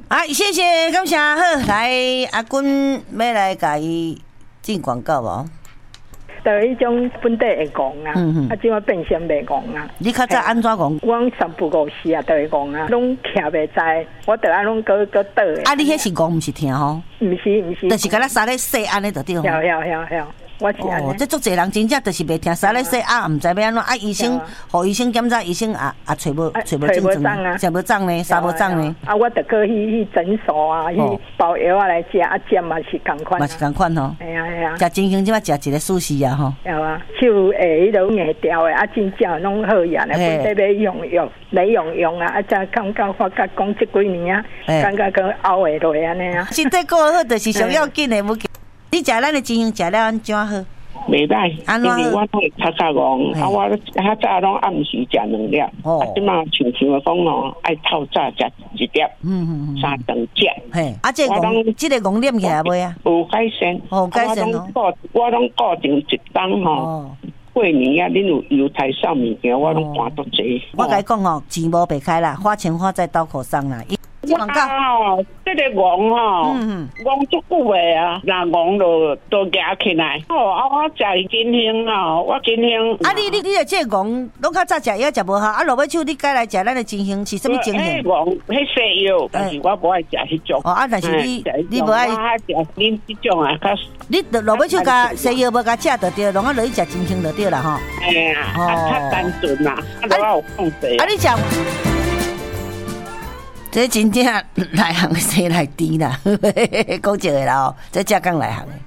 啊，谢谢，感谢。好，来阿君要来甲伊进广告无？ 就迄种本地会讲啊，啊，即摆变成袂讲啊。 你较早安怎讲？ 我三不五时啊，都会讲啊，拢听袂知，我得来拢搁倒的。 啊，你迄是讲，毋是听吼？ 毋是， 就是甲咱三咧说安尼就对吼。 我是安尼。 这足侪人真正就是袂听三咧说啊，毋知要安怎啊？医生，互医生检查，医生啊找无症状啊，找无肿呢，啥无肿呢？ 啊，我得去诊所啊，去包药啊来食，啊食嘛是共款。嘛是共款吼。 系啊。 食真香，即摆食一个舒适啊吼。 有啊，手会迄种硬掉的，啊真正拢好呀，本地要用啊，啊才感觉发觉讲即几年啊，感觉个熬会落安尼啊。 身体过好就是上要紧的，无紧。你食咱的真香，食了安怎好？ 袂歹，因为我都会较早讲，啊，我较早拢暗时食2粒，啊，即马像的讲咯，爱透早食1粒，3顿食。 嘿，啊，这个戆念起来未啊？ 有改善， 改善哦。 我拢固定一档吼。过年啊，恁有油菜送物件，我拢搬足济。 我甲你讲哦，钱无白开啦，花钱花在刀口上啦。 广告哦，这个戆吼，戆足久的啊，那戆都夹起来。哦，啊，我食金香哦，我金香。 啊，你的这个戆，拢较早食药食无好，啊，落尾手你改来食咱的金香是什么金香？ 迄戆，迄西药，但是我无爱食迄种。 哦，啊，但是你无爱。 我爱食恁这种啊，较。 你落尾手甲西药无甲食就对，拢啊落去食金香就对啦吼。 哎呀，较单纯啦，啊，我有控制。 啊，你食。这真正内行的生来甜啦，讲一个啦哦，这正讲内行的。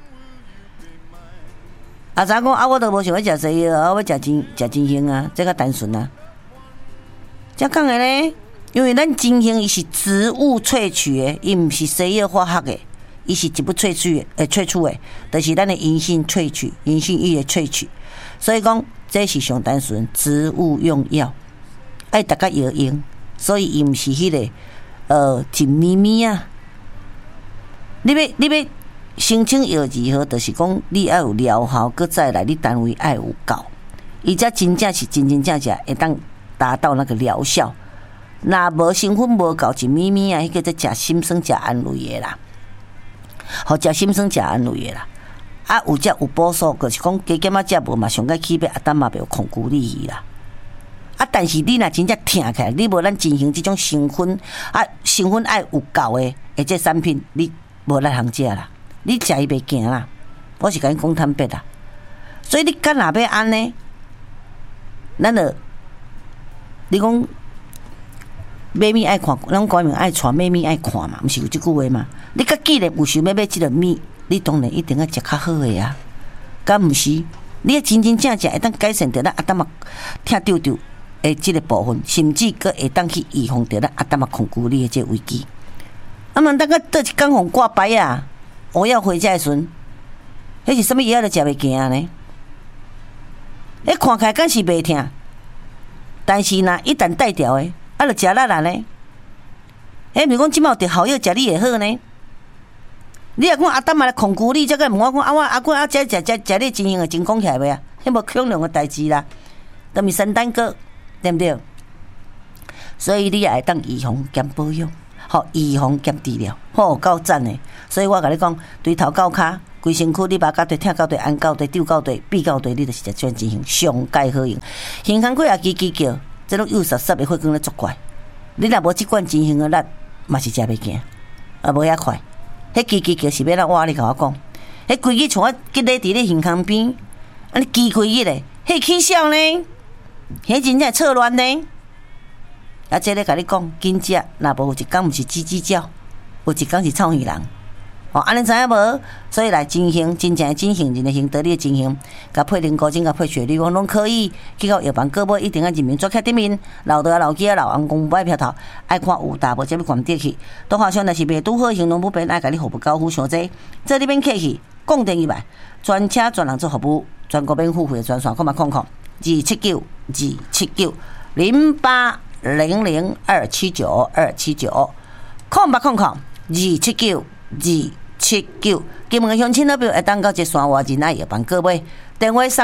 啊，怎讲啊？我都无想要食西药，啊，我食真香啊，这较单纯啊。这讲的呢，因为咱真香伊是植物萃取的，伊毋是西药化学的，伊是植物萃取的，就是咱的银杏萃取、银杏叶的萃取。所以讲，这是上单纯植物用药，爱大家药用，所以伊毋是迄个。一咪咪啊！你要申请药剂号，就是讲你要有疗效，搁再来你单位要有够，伊才真正是真会当达到那个疗效。若无成分无够一咪咪啊，迄个在食心酸食安慰的啦，好食心酸食安慰的啦。啊，有有补数，就是讲加减啊食无嘛，上个起码啊，胆嘛袂有控制力去啦。啊！但是你若真正听起来，你无咱进行这种成分啊，成分爱有够的，这产品你无咱通食啦，你食伊袂行啦。我是甲你讲坦白啦。所以你干若要安呢？咱就你讲买物爱看，咱官民爱传，买物爱看嘛，毋是有即句话嘛？你甲既然有想要买即个物，你当然一定要食较好的啊，敢毋是？你真正食会当改善着咱阿胆嘛听丢丢。即个部分，甚至佫会当去预防着咱阿达嘛控制力的这危机。啊嘛，等个倒一工互挂牌啊，我要回家的时阵，迄是什么药都食袂行呢？迄看起来敢是袂疼，但是若一旦带掉的，啊，就食力啦呢。毋是讲即卖有好药食你会好呢？你若讲阿达嘛来控制力，则个问我讲啊，我阿公啊，食你真香的真讲起来袂啊？迄无可能的代志啦，都是圣诞歌。对不对？所以你也会当预防兼保养，好预防兼治疗，好够赞的。所以我甲你讲，对头到骹，规身躯你把到底、疼到底、按到底、丢到底、闭到底，你就是食全真香，上介好用。胸腔过也叽叫，这种幼湿的血管咧作怪。你若无即罐真香的力，嘛是食袂行，啊无遐快。迄叽叫是要哪话？你甲我讲，迄规日像我积咧伫咧胸腔边，安尼叽规日咧，迄起笑呢？迄真正错乱呢！啊，这咧甲你讲，紧食，若无有一工毋是吱吱叫，有一工是臭耳人。哦，安尼知影无？所以来真香，真正的真香，真的香得力的真香，甲配灵菇精，甲配雪绿，拢可以。去到药房购买，一定要认明，做客店面，老的老鸡老王公不爱飘头，爱看有大无，则要关底去。都好像若是袂拄好，行动不便，爱甲你服务高夫伤济，这里边客气，讲电以外，专车专人做服务，全国免付费的专线，看嘛看看。279，0800279279，空吧空空279，金门乡亲那边会当到这山外人爱药房购买，电话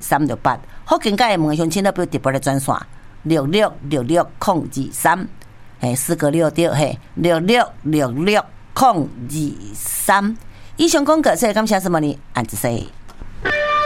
332-368，332-368，福建界的门乡亲那边特别的专线6666-023。 4个6对嘿，66660023。以上广告，谢谢感谢什么呢？安子说。